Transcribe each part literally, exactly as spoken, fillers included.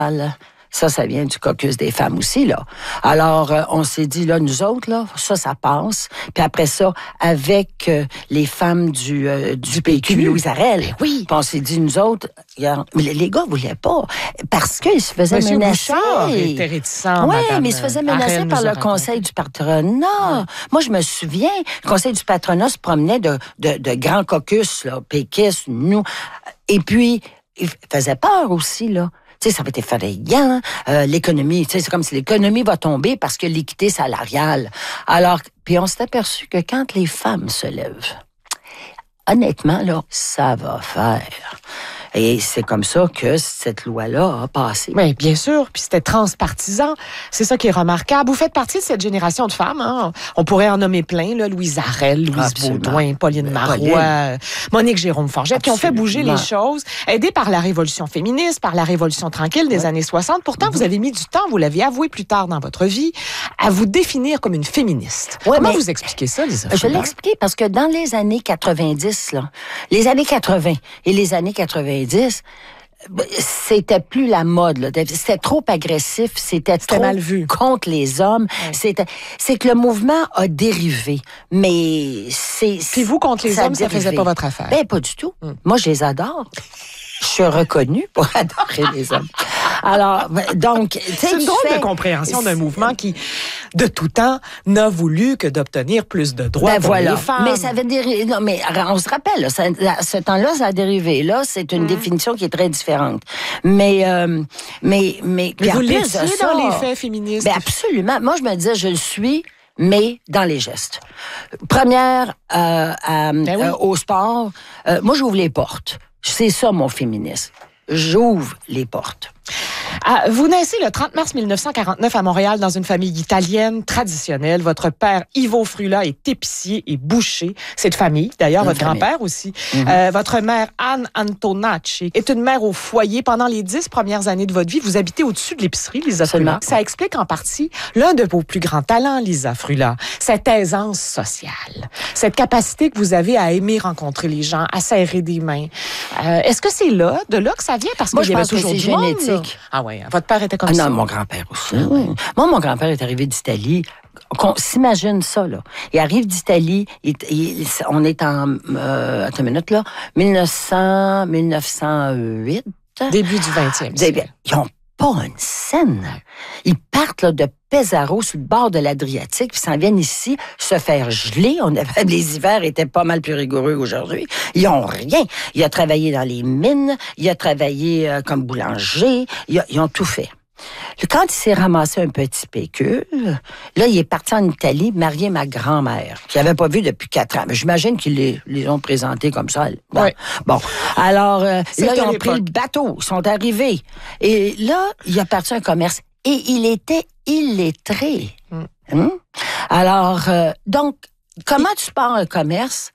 Ça, ça vient du caucus des femmes aussi, là. Alors, euh, on s'est dit, là, nous autres, là, ça, ça passe. Puis après ça, avec euh, les femmes du, euh, du, du P Q, Louise Arel, ben oui. Puis on s'est dit, nous autres, regarde, les, les gars voulaient pas, parce qu'ils se faisaient Monsieur menacer. Bouchard était réticent, Oui, Madame mais ils se faisaient menacer Arel par nous a le conseil raconté. du patronat. Ouais. Moi, je me souviens, le conseil du patronat se promenait de, de, de grands caucus, là, péquistes, nous. Et puis, il faisait peur aussi, là. Tu sais, ça va être effrayant. Euh, l'économie, tu sais, c'est comme si l'économie va tomber parce que l'équité salariale. Alors, puis on s'est aperçu que quand les femmes se lèvent, honnêtement, là, ça va faire. Et c'est comme ça que cette loi-là a passé. Oui, bien sûr. Puis c'était transpartisan. C'est ça qui est remarquable. Vous faites partie de cette génération de femmes. Hein? On pourrait en nommer plein. Là. Louise Arel, Louise Absolument. Baudouin, Pauline Marois, Pauline. Monique Jérôme-Forget, qui ont fait bouger les Absolument. choses, aidées par la révolution féministe, par la révolution tranquille des Ouais. années soixante. Pourtant, vous avez mis du temps, vous l'aviez avoué plus tard dans votre vie, à vous définir comme une féministe. Ouais, Comment mais- vous expliquez ça, Lisa Je vais Fuller? l'expliquer parce que dans les années quatre-vingt-dix, là, les années quatre-vingts et les années quatre-vingt-dix, c'était plus la mode, là. C'était trop agressif, c'était trop mal vu. contre les hommes. Ouais. C'était, c'est que le mouvement a dérivé, mais c'est. Puis vous, contre les ça a hommes, ça dérivé. faisait pas votre affaire. Ben pas du tout. Mm. Moi, je les adore. Je suis reconnue pour adorer les hommes. Alors, ben, donc, tu sais, C'est une tu drôle fais- de compréhension d'un mouvement qui, de tout temps, n'a voulu que d'obtenir plus de droits Ben pour voilà. les femmes. Mais ça avait dérivé. Non, mais on se rappelle, là, ça, à ce temps-là, ça a dérivé. Là, c'est une Mm. définition qui est très différente. Mais, euh, mais, mais, Mais puis en vous plus l'étiez de ça, dans les faits féministes. Ben absolument. Moi, je me disais, je le suis, mais dans les gestes. Première, euh, à- Ben oui. euh, au sport, euh, moi, j'ouvre les portes. C'est ça, mon féminisme. J'ouvre les portes. Ah, vous naissez le trente mars mille neuf cent quarante-neuf à Montréal dans une famille italienne traditionnelle. Votre père, Ivo Frula, est épicier et boucher. C'est de famille, d'ailleurs, Une votre famille. grand-père aussi. Mhm. Euh, votre mère, Anne Antonacci, est une mère au foyer. Pendant les dix premières années de votre vie, vous habitez au-dessus de l'épicerie, Lisa Frula. Absolument. Ça explique en partie l'un de vos plus grands talents, Lisa Frula, cette aisance sociale, cette capacité que vous avez à aimer rencontrer les gens, à serrer des mains. Euh, Est-ce que c'est là, de là que ça vient? Parce Moi, qu'il je y avait pense que toujours c'est du monde, là. génétique. Ah oui, votre père était comme Ah ça. non, mon grand-père aussi. Oui. Moi, mon grand-père est arrivé d'Italie. Qu'on s'imagine ça, là. Il arrive d'Italie. il- il- on est en... Euh, attends une minute, là. mille neuf cents, mille neuf cent huit. Début du vingtième siècle. Ils n'ont pas une scène. Ils partent là, de Pesaro, sur le bord de l'Adriatique, puis s'en viennent ici se faire geler. On avait, les hivers étaient pas mal plus rigoureux aujourd'hui. Ils ont rien. Il a travaillé dans les mines, il a travaillé euh, comme boulanger, il a- ils ont tout fait. Quand il s'est ramassé un petit pécule, là, il est parti en Italie marier ma grand-mère, qu'il n'avait pas vue depuis quatre ans. Mais j'imagine qu'ils les, les ont présentés comme ça. Bon, Ouais. bon. alors, euh, C'était là, ils ont l'époque. pris le bateau, ils sont arrivés. Et là, il a parti un commerce. Et il était illettré. Mm. Hum? Alors, euh, donc, comment tu pars un commerce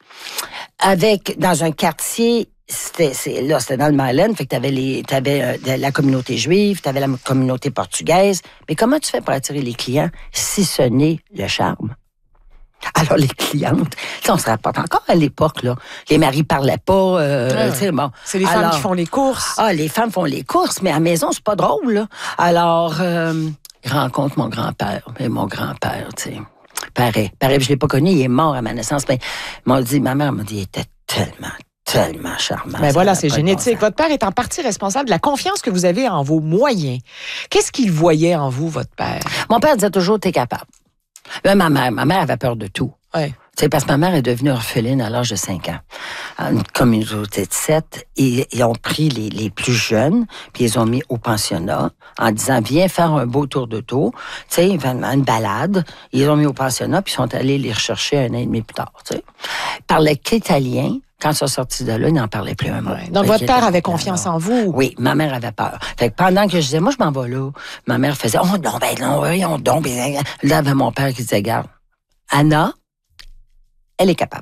avec, dans un quartier... C'était, c'est, là, c'était dans le Myland, fait que t'avais les, t'avais euh, de la communauté juive, t'avais la communauté portugaise. Mais comment tu fais pour attirer les clients si ce n'est le charme? Alors, les clientes, ça, on se rapporte encore à l'époque, là. Les maris parlaient pas, euh, Ouais, ouais. tu sais, bon. C'est les femmes Alors, qui font les courses. Ah, les femmes font les courses, mais à la maison, c'est pas drôle, là. Alors, euh, je rencontre mon grand-père, mais mon grand-père, tu sais, pareil. Pareil, je l'ai pas connu, il est mort à ma naissance, mais il m'a dit, ma mère m'a dit, il était tellement, tellement charmant. Ben ça voilà, n'a c'est pas de bon génétique. sens. Votre père est en partie responsable de la confiance que vous avez en vos moyens. Qu'est-ce qu'il voyait en vous, votre père? Mon père disait toujours, t'es capable. Mais ma mère, ma mère avait peur de tout. Ouais. Tu sais, parce que ma mère est devenue orpheline à l'âge de cinq ans. Une communauté de sept, et ils ont pris les, les plus jeunes, puis ils ont mis au pensionnat, en disant, viens faire un beau tour d'auto, tu sais, une, une balade. Ils ont mis au pensionnat, puis ils sont allés les rechercher un an et demi plus tard, tu sais. Ils parlaient qu'italien. Quand ils sont sortis de là, ils n'en parlaient plus un mot. Ouais. Donc, Fait votre qu'ils père étaient avait contents, confiance là. en vous. Oui, ma mère avait peur. Fait que pendant que je disais, moi, je m'en vais là, ma mère faisait, oh non, ben non, voyons donc. Ben, là, il y avait mon père qui disait, regarde, Anna, elle est capable.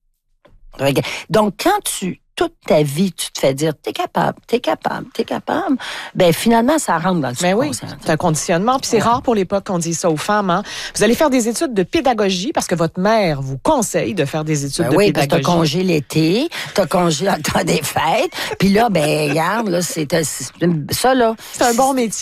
Donc, quand tu, toute ta vie, tu te fais dire, t'es capable, t'es capable, t'es capable, ben finalement, ça rentre dans le Mais oui, subconscient. c'est un conditionnement. Puis c'est Ouais. rare pour l'époque qu'on dise ça aux femmes. Hein? Vous allez faire des études de pédagogie parce que votre mère vous conseille de faire des études Ben de oui, parce que t'as pédagogie. congé l'été, t'as congé dans le temps des fêtes, puis là, ben regarde, là, c'est, c'est ça, là. C'est un bon métier.